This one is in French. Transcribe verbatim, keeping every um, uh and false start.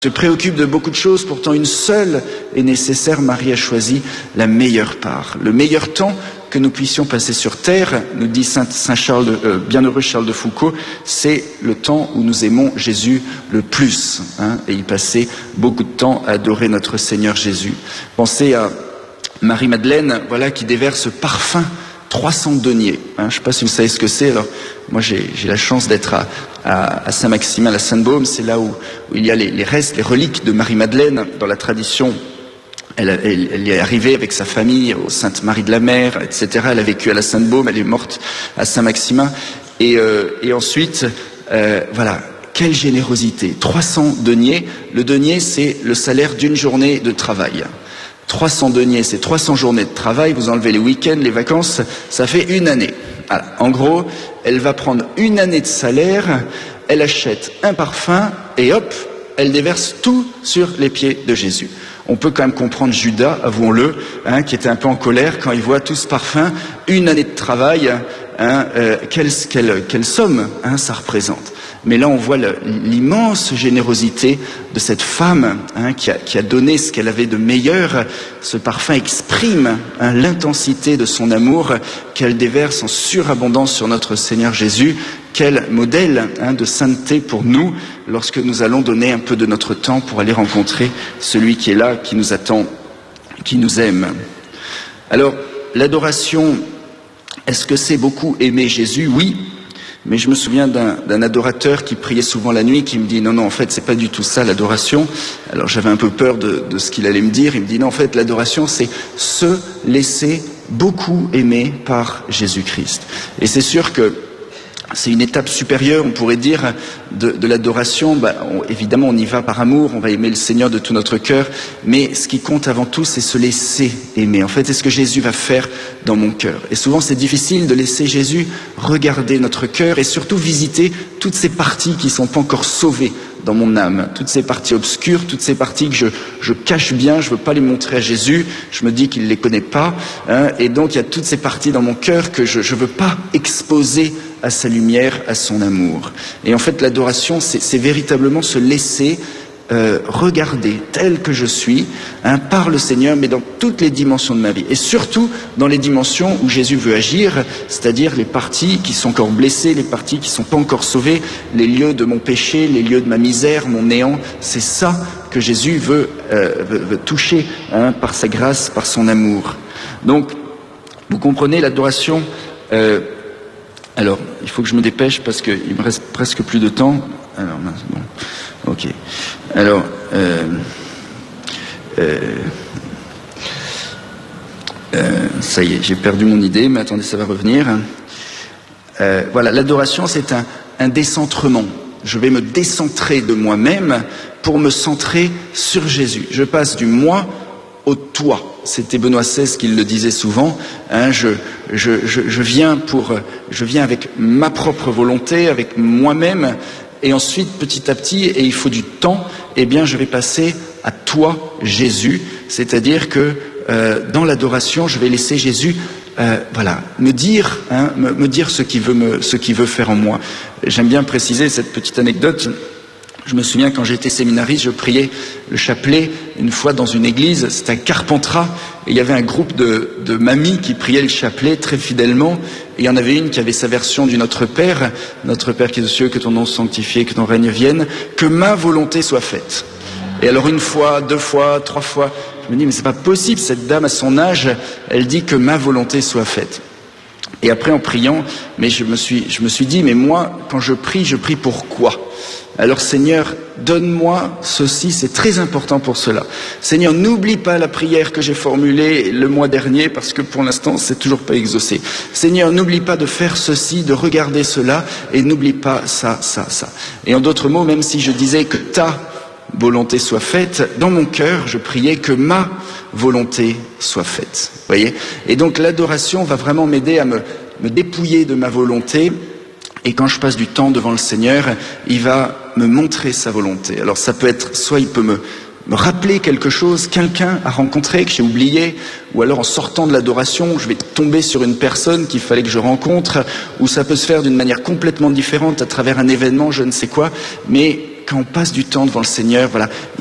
se préoccupe de beaucoup de choses, pourtant une seule est nécessaire. Marie a choisi la meilleure part, le meilleur temps que nous puissions passer sur terre, nous dit Saint, Saint Charles, de, euh, bienheureux Charles de Foucauld, c'est le temps où nous aimons Jésus le plus, hein, et il passait beaucoup de temps à adorer notre Seigneur Jésus. Pensez à Marie-Madeleine, voilà, qui déverse parfum, trois cents deniers. Hein, je ne sais pas si vous savez ce que c'est. Alors, moi, j'ai la chance d'être à, à, à Saint-Maximin, la Sainte-Baume. C'est là où, où il y a les, les restes, les reliques de Marie-Madeleine. Dans la tradition, elle, elle, elle y est arrivée avec sa famille au Sainte-Marie de la Mer, et cetera. Elle a vécu à la Sainte-Baume, elle est morte à Saint-Maximin. Et, euh, et ensuite, euh, voilà, quelle générosité. trois cents deniers. Le denier, c'est le salaire d'une journée de travail. trois cents deniers, c'est trois cents journées de travail, vous enlevez les week-ends, les vacances, ça fait une année. Voilà. En gros, elle va prendre une année de salaire, elle achète un parfum et hop, elle déverse tout sur les pieds de Jésus. On peut quand même comprendre Judas, avouons-le, hein, qui était un peu en colère quand il voit tout ce parfum, une année de travail, hein, euh, quelle, quelle, quelle somme hein, ça représente. Mais là, on voit l'immense générosité de cette femme hein, qui, a, qui a donné ce qu'elle avait de meilleur. Ce parfum exprime hein, l'intensité de son amour qu'elle déverse en surabondance sur notre Seigneur Jésus. Quel modèle hein, de sainteté pour nous lorsque nous allons donner un peu de notre temps pour aller rencontrer celui qui est là, qui nous attend, qui nous aime. Alors, l'adoration, est-ce que c'est beaucoup aimer Jésus? Oui. Mais je me souviens d'un adorateur qui priait souvent la nuit, qui me dit non, non, en fait, c'est pas du tout ça l'adoration. Alors j'avais un peu peur de, de ce qu'il allait me dire. Il me dit non, en fait, l'adoration, c'est se laisser beaucoup aimer par Jésus-Christ. Et c'est sûr que c'est une étape supérieure, on pourrait dire, de, de l'adoration. Bah, on, évidemment, on y va par amour, on va aimer le Seigneur de tout notre cœur, mais ce qui compte avant tout, c'est se laisser aimer. En fait, c'est ce que Jésus va faire dans mon cœur. Et souvent, c'est difficile de laisser Jésus regarder notre cœur et surtout visiter toutes ces parties qui ne sont pas encore sauvées dans mon âme, toutes ces parties obscures, toutes ces parties que je, je cache bien, je ne veux pas les montrer à Jésus, je me dis qu'il ne les connaît pas, hein, et donc il y a toutes ces parties dans mon cœur que je ne veux pas exposer à sa lumière, à son amour. Et en fait, l'adoration, c'est véritablement se laisser euh, regarder tel que je suis, hein, par le Seigneur, mais dans toutes les dimensions de ma vie. Et surtout dans les dimensions où Jésus veut agir, c'est-à-dire les parties qui sont encore blessées, les parties qui ne sont pas encore sauvées, les lieux de mon péché, les lieux de ma misère, mon néant. C'est ça que Jésus veut, euh, veut, veut toucher hein, par sa grâce, par son amour. Donc, vous comprenez, l'adoration... Euh, Alors, il faut que je me dépêche parce qu'il me reste presque plus de temps. Alors, bon, ok. Alors, euh, euh, euh, ça y est, j'ai perdu mon idée, mais attendez, ça va revenir. Euh, voilà, l'adoration, c'est un, un décentrement. Je vais me décentrer de moi-même pour me centrer sur Jésus. Je passe du moi au toi. C'était Benoît seize qui le disait souvent. Hein, je, je, je, je viens pour, je viens avec ma propre volonté, avec moi-même, et ensuite petit à petit, et il faut du temps. Eh bien, je vais passer à toi, Jésus. C'est-à-dire que euh, dans l'adoration, je vais laisser Jésus, euh, voilà, me dire, hein, me, me dire ce qu'il veut me, ce qu'il veut faire en moi. J'aime bien préciser cette petite anecdote. Je me souviens quand j'étais séminariste, je priais le chapelet une fois dans une église, c'était à Carpentras, et il y avait un groupe de, de mamies qui priaient le chapelet très fidèlement, et il y en avait une qui avait sa version du Notre Père, Notre Père qui est aux cieux, que ton nom soit sanctifié, que ton règne vienne, que ma volonté soit faite. Et alors une fois, deux fois, trois fois, je me dis mais c'est pas possible, cette dame à son âge, elle dit que ma volonté soit faite. Et après en priant, mais je me suis, je me suis dit mais moi quand je prie, je prie pour quoi ? Alors Seigneur, donne-moi ceci, c'est très important pour cela. Seigneur, n'oublie pas la prière que j'ai formulée le mois dernier, parce que pour l'instant, c'est toujours pas exaucé. Seigneur, n'oublie pas de faire ceci, de regarder cela, et n'oublie pas ça, ça, ça. Et en d'autres mots, même si je disais que ta volonté soit faite, dans mon cœur, je priais que ma volonté soit faite. Vous voyez ? Et donc l'adoration va vraiment m'aider à me, me dépouiller de ma volonté. Et quand je passe du temps devant le Seigneur, il va me montrer sa volonté. Alors ça peut être, soit il peut me, me rappeler quelque chose, quelqu'un à rencontrer que j'ai oublié, ou alors en sortant de l'adoration, je vais tomber sur une personne qu'il fallait que je rencontre, ou ça peut se faire d'une manière complètement différente à travers un événement, je ne sais quoi, mais quand on passe du temps devant le Seigneur, voilà,